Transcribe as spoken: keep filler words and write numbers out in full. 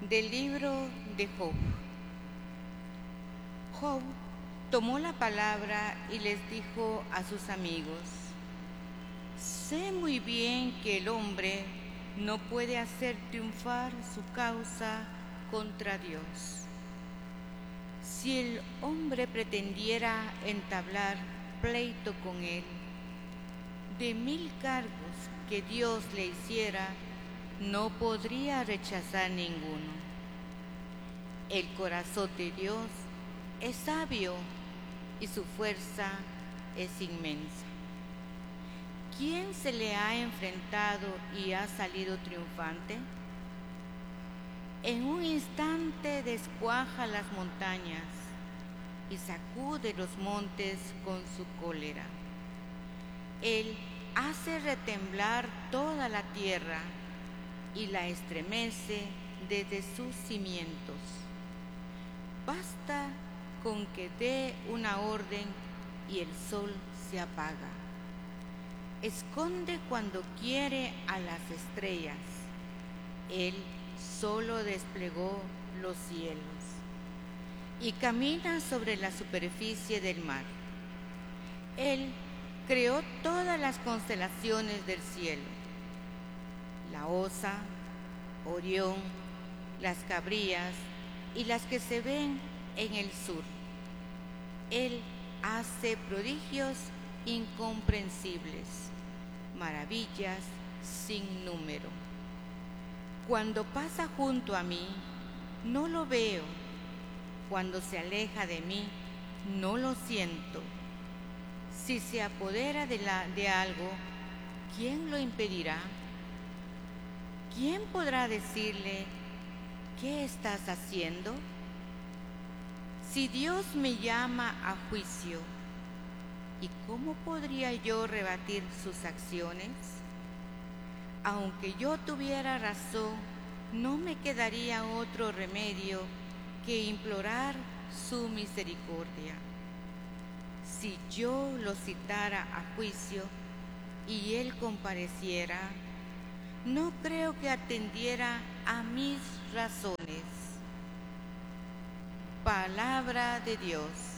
Del libro de Job. Job tomó la palabra y les dijo a sus amigos: sé muy bien que el hombre no puede hacer triunfar su causa contra Dios. Si el hombre pretendiera entablar pleito con él, de mil cargos que Dios le hiciera, no podría rechazar ninguno. El corazón de Dios es sabio y su fuerza es inmensa. ¿Quién se le ha enfrentado y ha salido triunfante? En un instante descuaja las montañas y sacude los montes con su cólera. Él hace retemblar toda la tierra y la estremece desde sus cimientos. Basta con que dé una orden y el sol se apaga. Esconde cuando quiere a las estrellas. Él solo desplegó los cielos y camina sobre la superficie del mar. Él creó todas las constelaciones del cielo: la Osa, Orión, las Cabrías y las que se ven en el sur. Él hace prodigios incomprensibles, maravillas sin número. Cuando pasa junto a mí, no lo veo. Cuando se aleja de mí, no lo siento. Si se apodera de, la, de algo, ¿quién lo impedirá? ¿Quién podrá decirle: ¿qué estás haciendo? Si Dios me llama a juicio, ¿y cómo podría yo rebatir sus acciones? Aunque yo tuviera razón, no me quedaría otro remedio que implorar su misericordia. Si yo lo citara a juicio y él compareciera, no creo que atendiera a mis razones. Palabra de Dios.